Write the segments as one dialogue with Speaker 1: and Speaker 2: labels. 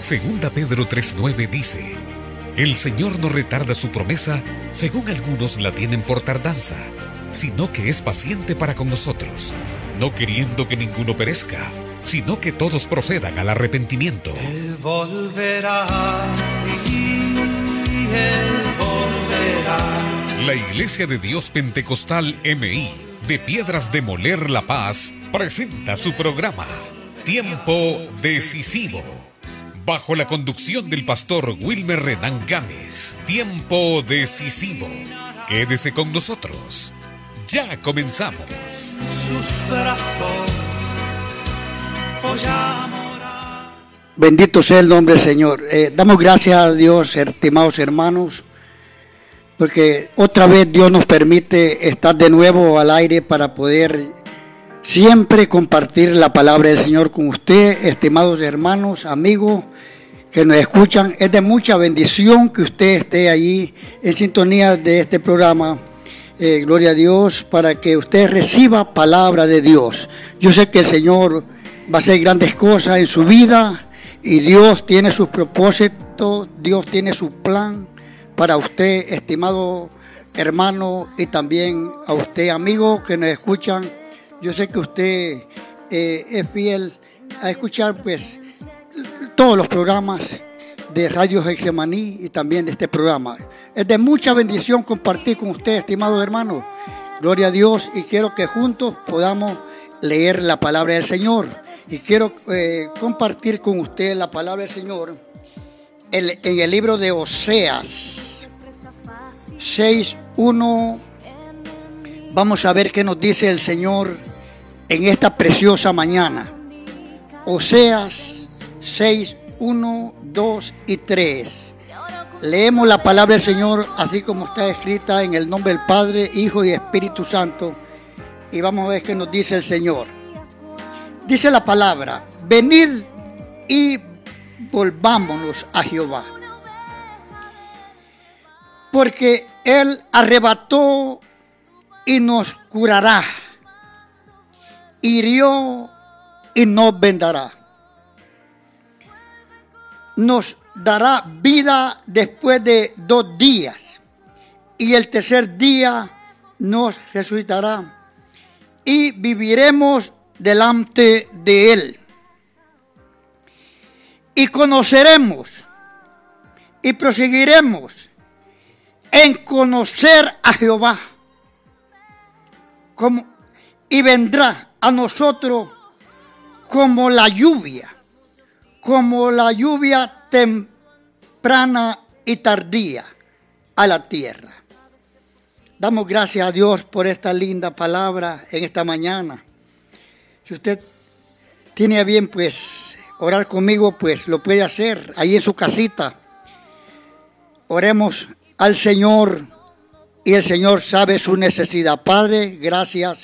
Speaker 1: Segunda Pedro 3:9 dice: el Señor no retarda su promesa, según algunos la tienen por tardanza, sino que es paciente para con nosotros, no queriendo que ninguno perezca, sino que todos procedan al arrepentimiento.
Speaker 2: Él volverá, sí, Él volverá.
Speaker 1: La Iglesia de Dios Pentecostal MI de Piedras de Moler La Paz presenta su programa Tiempo Decisivo, bajo la conducción del pastor Wilmer Renan Gámez. Tiempo Decisivo. Quédese con nosotros. Ya comenzamos.
Speaker 2: Sus brazos, voy a morar.
Speaker 3: Bendito sea el nombre del Señor. Damos gracias a Dios, estimados hermanos, porque otra vez Dios nos permite estar de nuevo al aire para poder siempre compartir la palabra del Señor con usted, estimados hermanos, amigos que nos escuchan. Es de mucha bendición que usted esté allí en sintonía de este programa. Gloria a Dios, para que usted reciba palabra de Dios. Yo sé que el Señor va a hacer grandes cosas en su vida y Dios tiene sus propósitos, Dios tiene su plan para usted, estimado hermano, y también a usted, amigo, que nos escuchan. Yo sé que usted es fiel a escuchar pues todos los programas de Radio Getsemaní y también de este programa. Es de mucha bendición compartir con usted, estimado hermano. Gloria a Dios, y quiero que juntos podamos leer la palabra del Señor. Y quiero compartir con usted la palabra del Señor en el libro de Oseas 6:1. Vamos a ver qué nos dice el Señor en esta preciosa mañana. Oseas 6:1, 2 y 3. Leemos la palabra del Señor así como está escrita, en el nombre del Padre, Hijo y Espíritu Santo. Y vamos a ver qué nos dice el Señor. Dice la palabra: venid y volvámonos a Jehová, porque Él arrebató y nos curará, hirió y nos vendará, nos dará vida después de 2 días, y el tercer día nos resucitará, y viviremos delante de Él. Y conoceremos y proseguiremos en conocer a Jehová, y vendrá a nosotros como la lluvia temprana y tardía a la tierra. Damos gracias a Dios por esta linda palabra en esta mañana. Si usted tiene a bien pues orar conmigo, pues lo puede hacer ahí en su casita. Oremos al Señor y el Señor sabe su necesidad. Padre, gracias.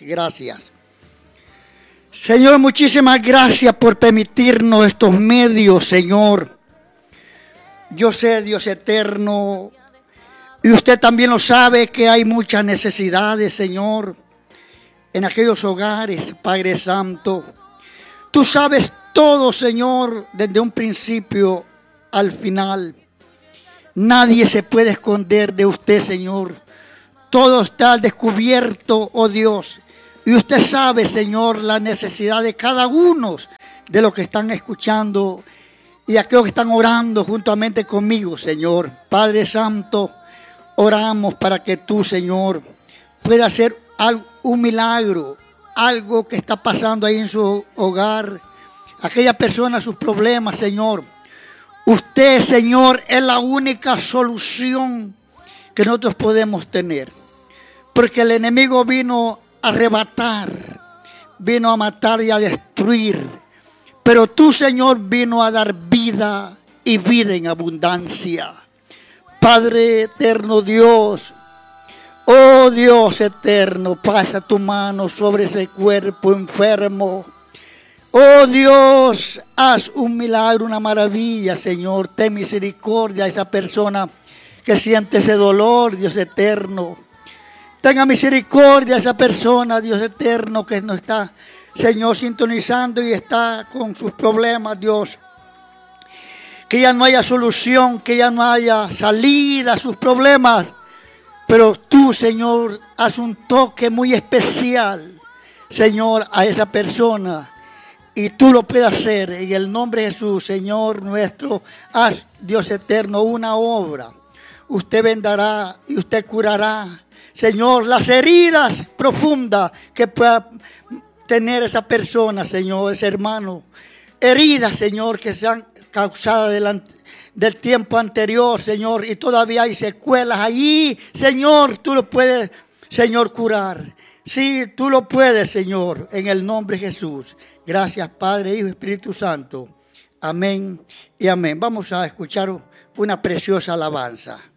Speaker 3: Señor, muchísimas gracias por permitirnos estos medios, Señor. Yo sé, Dios eterno, y usted también lo sabe, que hay muchas necesidades, Señor, en aquellos hogares, Padre Santo. Tú sabes todo, Señor, desde un principio al final. Nadie se puede esconder de usted, Señor. Todo está al descubierto, oh Dios. Y usted sabe, Señor, la necesidad de cada uno de los que están escuchando y aquellos que están orando juntamente conmigo, Señor. Padre Santo, oramos para que tú, Señor, puedas hacer un milagro, algo que está pasando ahí en su hogar, aquella persona, sus problemas, Señor. Usted, Señor, es la única solución que nosotros podemos tener. Porque el enemigo vino a arrebatar, vino a matar y a destruir. Pero tú, Señor, vino a dar vida y vida en abundancia. Padre eterno Dios, oh Dios eterno, pasa tu mano sobre ese cuerpo enfermo. Oh Dios, haz un milagro, una maravilla, Señor. Ten misericordia a esa persona que siente ese dolor, Dios eterno. Tenga misericordia a esa persona, Dios eterno, que no está, Señor, sintonizando y está con sus problemas, Dios. que ya no haya solución, que ya no haya salida a sus problemas. Pero tú, Señor, haz un toque muy especial, Señor, a esa persona. Y tú lo puedes hacer en el nombre de Jesús, Señor nuestro. Haz, Dios eterno, una obra. Usted vendará y usted curará, Señor, las heridas profundas que pueda tener esa persona, Señor, ese hermano. Heridas, Señor, que se han causado del tiempo anterior, Señor, y todavía hay secuelas allí. Señor, tú lo puedes, Señor, curar. Sí, tú lo puedes, Señor, en el nombre de Jesús. Gracias, Padre, Hijo y Espíritu Santo. Amén y amén. Vamos a escuchar una preciosa alabanza.